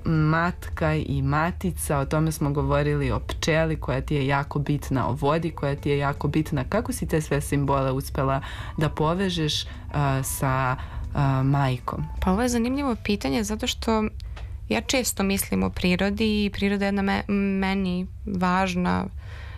matka i matica, o tome smo govorili, o pčeli koja ti je jako bitna, o vodi koja ti je jako bitna. Kako si te sve simbole uspela da povežeš sa majkom? Pa ovo je zanimljivo pitanje zato što ja često mislim o prirodi i priroda je jedna meni važna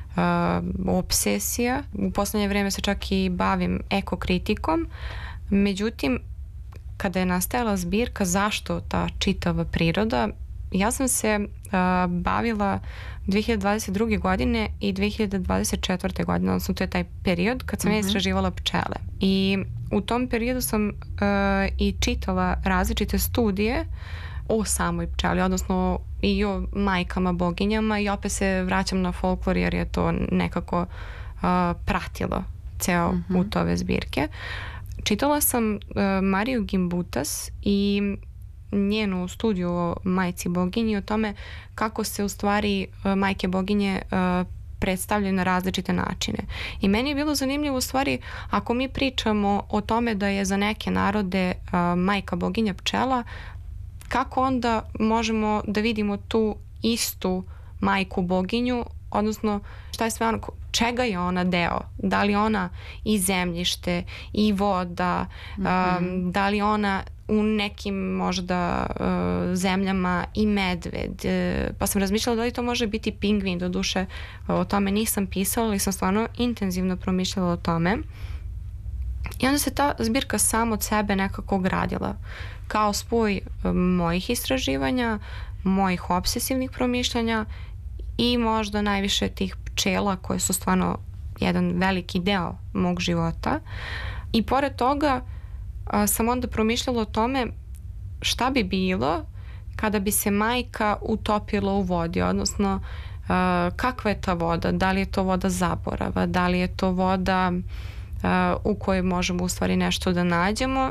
obsesija. U poslednje vreme se čak i bavim ekokritikom. Međutim, kada je nastajala zbirka Zašto ta čitava priroda, ja sam se bavila 2022. godine i 2024. godine, odnosno to je taj period kad sam ja istraživala pčele. I u tom periodu sam i čitala različite studije o samoj pčeli, odnosno i o majkama boginjama, i opet se vraćam na folklor jer je to nekako pratilo ceo put ove zbirke. Čitala sam Mariju Gimbutas i njenu studiju o majci boginji, o tome kako se u stvari majke boginje predstavljaju na različite načine. I meni je bilo zanimljivo u stvari, ako mi pričamo o tome da je za neke narode majka boginja pčela, kako onda možemo da vidimo tu istu majku boginju, odnosno šta je sve ono, čega je ona deo? Da li ona i zemljište i voda, da li ona u nekim možda zemljama i medved, pa sam razmišljala da li to može biti pingvin, doduše o tome nisam pisala, ali sam stvarno intenzivno promišljala o tome. I onda se ta zbirka samo od sebe nekako gradila kao spoj mojih istraživanja, mojih obsesivnih promišljanja i možda najviše tih pčela koje su stvarno jedan veliki deo mog života. I pored toga sam onda promišljala o tome šta bi bilo kada bi se majka utopila u vodi, odnosno kakva je ta voda, da li je to voda zaborava, da li je to voda u kojoj možemo u stvari nešto da nađemo,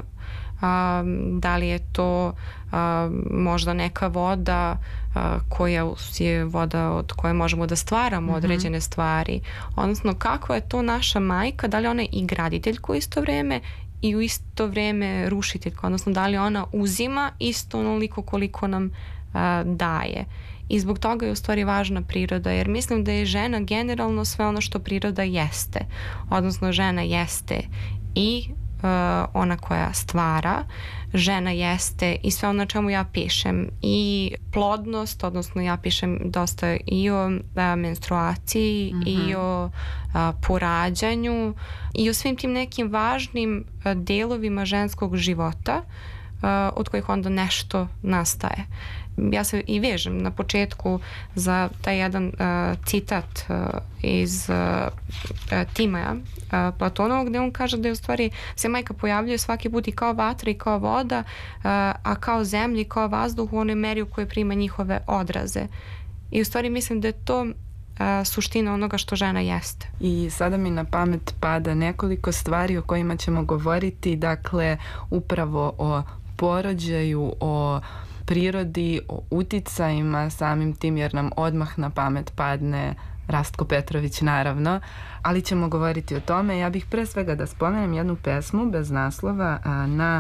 da li je to možda neka voda koja je voda od koje možemo da stvaramo određene stvari, odnosno kakva je to naša majka, da li ona je i graditeljka u isto vreme i u isto vreme rušiteljka, odnosno da li ona uzima isto onoliko koliko nam daje. I zbog toga je u stvari važna priroda, jer mislim da je žena generalno sve ono što priroda jeste, odnosno žena jeste i ona koja stvara, žena jeste i sve ono na čemu ja pišem, i plodnost, odnosno ja pišem dosta i o menstruaciji i o porađanju i o svim tim nekim važnim delovima ženskog života od kojih onda nešto nastaje. Ja se i vežem na početku za taj jedan citat iz Timaja Platonovog, gde on kaže da je u stvari se majka pojavljuje svaki put i kao vatra i kao voda, a kao zemlja i kao vazduh u onoj meri u kojoj prima njihove odraze. I u stvari mislim da je to suština onoga što žena jeste. I sada mi na pamet pada nekoliko stvari o kojima ćemo govoriti, dakle upravo o porođaju, o prirodi, o uticajima samim tim, jer nam odmah na pamet padne Rastko Petrović, naravno, ali ćemo govoriti o tome. Ja bih pre svega da spomenem jednu pesmu bez naslova na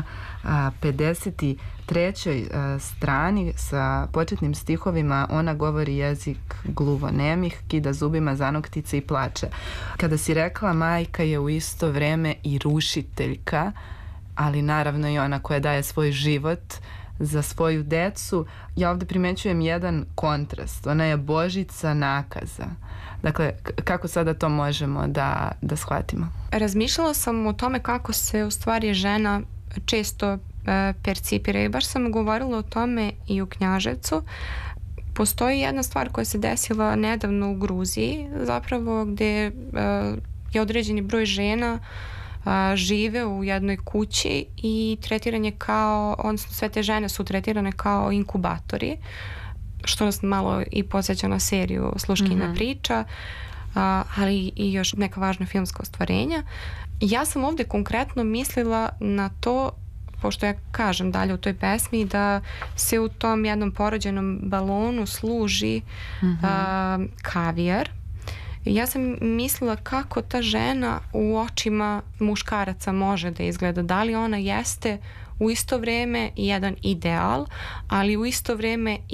53. strani sa početnim stihovima. Ona govori jezik gluvonemih, kida zubima zanoktice i plače. Kada si rekla majka je u isto vreme i rušiteljka, ali naravno i ona koja daje svoj život za svoju decu, ja ovde primećujem jedan kontrast. Ona je božica nakaza. Dakle, kako sada to možemo da shvatimo? Razmišljala sam o tome kako se u stvari žena često percipira i baš sam govorila o tome i u Knjaževcu. Postoji jedna stvar koja se desila nedavno u Gruziji, zapravo gde je određeni broj žena žive u jednoj kući i tretiran je kao, odnosno sve te žene su tretirane kao inkubatori, što nas malo i podsjeća na seriju Sluškina priča, ali i još neka važna filmska ostvarenja. Ja sam ovde konkretno mislila na to, pošto ja kažem dalje u toj pesmi, da se u tom jednom porođenom balonu služi kavijar. Ja sam mislila kako ta žena u očima muškaraca može da izgleda. Da li ona jeste u isto vreme jedan ideal, ali u isto vreme